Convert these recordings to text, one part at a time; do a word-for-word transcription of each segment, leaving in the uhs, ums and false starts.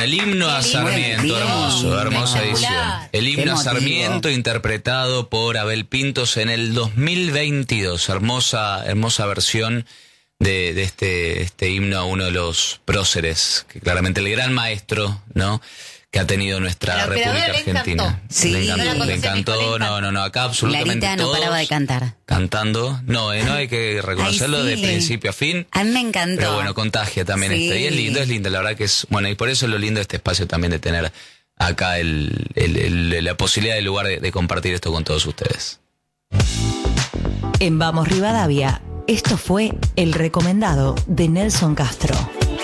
el himno a Sarmiento, hermoso, hermosa edición. El himno a Sarmiento interpretado por Abel Pintos en el dos mil veintidós. Hermosa, hermosa versión de, de este, este himno a uno de los próceres, que claramente el gran maestro, ¿no?, que ha tenido nuestra República Argentina. Sí, le encantó, le encantó. No, no, no, acá absolutamente Clarita no todos paraba de cantar. Cantando. No, eh, no hay que reconocerlo. Ay, sí, de principio a fin. A mí me encantó. Pero bueno, contagia también sí. este. Y es lindo, es lindo, la verdad que es... Bueno, y por eso es lo lindo de este espacio también, de tener acá el, el, el, la posibilidad del lugar de, de compartir esto con todos ustedes. En Vamos Rivadavia, esto fue el recomendado de Nelson Castro.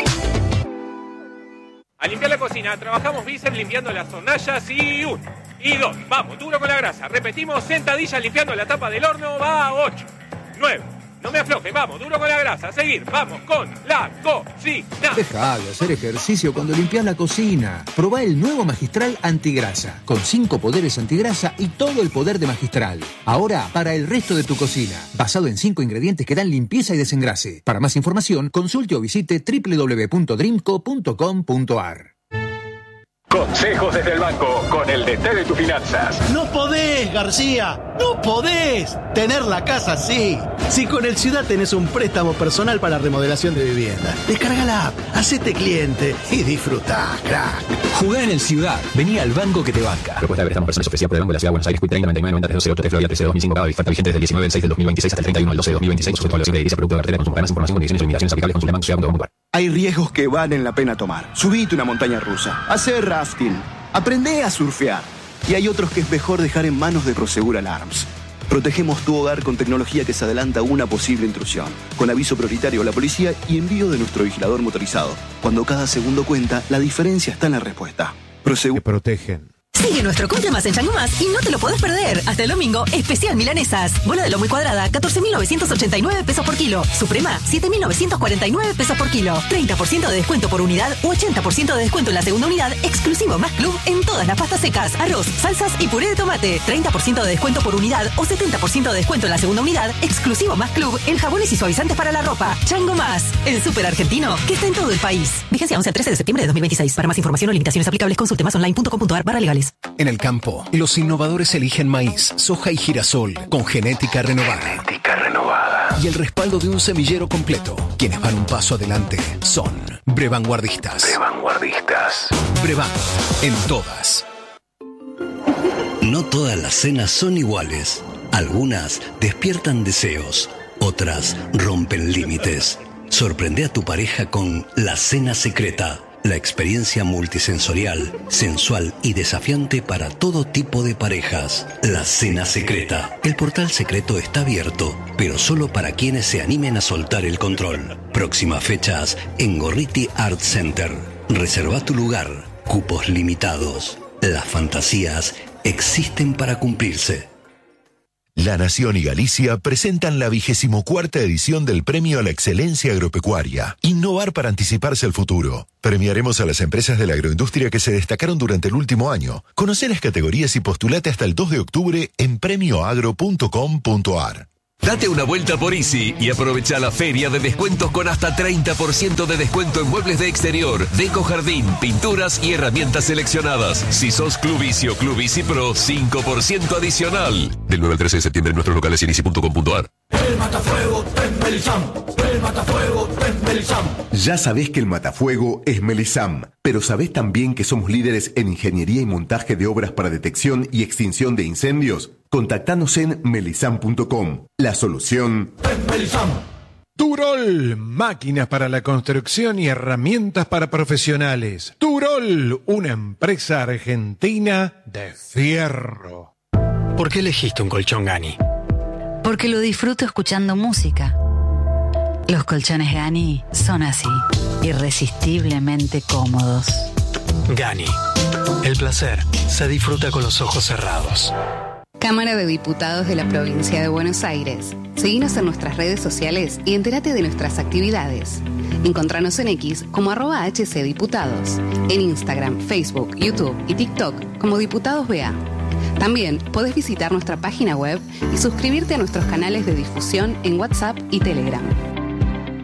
A limpiar la cocina, trabajamos bíceps limpiando las hornallas y uno, y dos, vamos, duro con la grasa. Repetimos, sentadillas limpiando la tapa del horno, va, ocho, nueve, no me afloje, vamos, duro con la grasa, seguir, vamos con la cocina. Deja de hacer ejercicio cuando limpias la cocina. Probá el nuevo Magistral Antigrasa, con cinco poderes antigrasa y todo el poder de Magistral. Ahora, para el resto de tu cocina, basado en cinco ingredientes que dan limpieza y desengrase. Para más información, consulte o visite doble u doble u doble u punto dreamco punto com punto a r. Consejos desde el banco con el D T de tus finanzas. No podés, García, no podés tener la casa así. Si con el Ciudad tenés un préstamo personal para remodelación de vivienda, descarga la app, hacete cliente y disfrutá, crack. Jugá en el Ciudad, vení al banco que te banca. Propuesta de préstamo personal ofrecida por el Banco de la Ciudad de Buenos Aires, treinta noventa y nueve noventa tres cero tres Florida trece dos mil cinco, pago y falta vigente desde el diecinueve del seis del dos mil veintiséis hasta el treinta y uno del doce del dos mil veintiséis, sujeto a la evaluación de edilicia, producto de cartera de consumo. Para más información, condiciones y limitaciones aplicables, consulta banco ciudad punto com punto a r. Hay riesgos que valen la pena tomar. Subite una montaña rusa, hacer rafting, aprende a surfear. Y hay otros que es mejor dejar en manos de Prosegur Alarms. Protegemos tu hogar con tecnología que se adelanta a una posible intrusión, con aviso prioritario a la policía y envío de nuestro vigilador motorizado. Cuando cada segundo cuenta, la diferencia está en la respuesta. Prosegur. Que protegen. Sigue nuestro Cumple Más en Chango Más y no te lo podés perder. Hasta el domingo, especial milanesas. Bola de lomo y cuadrada, catorce mil novecientos ochenta y nueve pesos por kilo. Suprema, siete mil novecientos cuarenta y nueve pesos por kilo. treinta por ciento de descuento por unidad u ochenta por ciento de descuento en la segunda unidad, exclusivo Más Club en todas las pastas secas, arroz, salsas y puré de tomate. treinta por ciento de descuento por unidad o setenta por ciento de descuento en la segunda unidad, exclusivo Más Club en jabones y suavizantes para la ropa. Chango Más, el súper argentino que está en todo el país. Vigencia once al trece de septiembre de dos mil veintiséis. Para más información o limitaciones aplicables, consulte más online punto com punto a r barra legales. En el campo, los innovadores eligen maíz, soja y girasol con genética renovada. Genética renovada. Y el respaldo de un semillero completo. Quienes van un paso adelante son Brevanguardistas. Brevanguardistas. Brevan, en todas. No todas las cenas son iguales. Algunas despiertan deseos, otras rompen límites. Sorprende a tu pareja con La Cena Secreta. La experiencia multisensorial, sensual y desafiante para todo tipo de parejas. La Cena Secreta. El portal secreto está abierto, pero solo para quienes se animen a soltar el control. Próximas fechas en Gorriti Art Center. Reserva tu lugar. Cupos limitados. Las fantasías existen para cumplirse. La Nación y Galicia presentan la vigésimo cuarta edición del Premio a la Excelencia Agropecuaria. Innovar para anticiparse al futuro. Premiaremos a las empresas de la agroindustria que se destacaron durante el último año. Conoce las categorías y postulate hasta el dos de octubre en premio agro punto com punto a r. Date una vuelta por Easy y aprovecha la feria de descuentos con hasta treinta por ciento de descuento en muebles de exterior, deco jardín, pinturas y herramientas seleccionadas. Si sos Club Easy o Club Easy Pro, cinco por ciento adicional. Del nueve al trece de septiembre en nuestros locales en easy punto com punto a r. El matafuego es Melisam. El matafuego es Melisam. Ya sabés que el matafuego es Melisam, pero ¿sabés también que somos líderes en ingeniería y montaje de obras para detección y extinción de incendios? Contactanos en melisam punto com. La solución es Melisam. Turol, máquinas para la construcción y herramientas para profesionales. Turol, una empresa argentina de fierro. ¿Por qué elegiste un colchón Gani? Porque lo disfruto escuchando música. Los colchones Gani son así, irresistiblemente cómodos. Gani, el placer se disfruta con los ojos cerrados. Cámara de Diputados de la Provincia de Buenos Aires. Seguinos en nuestras redes sociales y entérate de nuestras actividades. Encontranos en X como arroba hcdiputados, en Instagram, Facebook, YouTube y TikTok como Diputados B A. También podés visitar nuestra página web y suscribirte a nuestros canales de difusión en WhatsApp y Telegram.